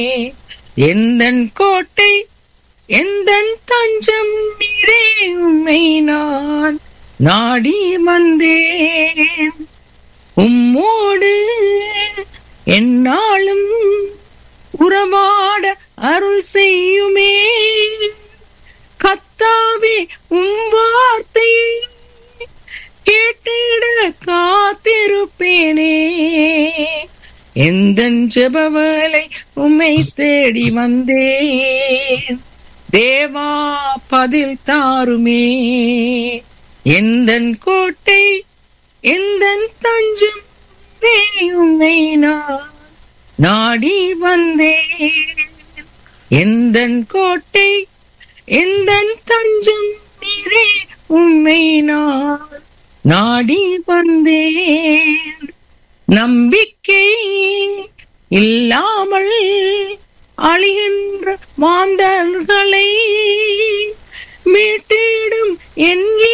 எந்தன் கோட்டை எந்தன் தஞ்சம் நீரே, உம்மை நான் நாடி வந்தேன். உம்மோடு எந்நாளும் உறவாட அருள் செய்யுமே. கர்த்தாவே, உம் வார்த்தை கேட்டிட காத்திருப்பேனே. எந்தன் ஜெபவேளை உம்மை தேடி வந்தேன். தேவா, பதில் தாருமே. எந்தன் கோட்டை எந்தன் தஞ்சம் நீரே, உம்மை நான் நாடி வந்தேன். எந்தன் கோட்டை எந்தன் தஞ்சம் நீரே, உம்மை நான் நாடி வந்தேன். நம்பிக்கை இல்லாமல் அழிகின்ற மாந்தர்களை மீட்டிடும் என்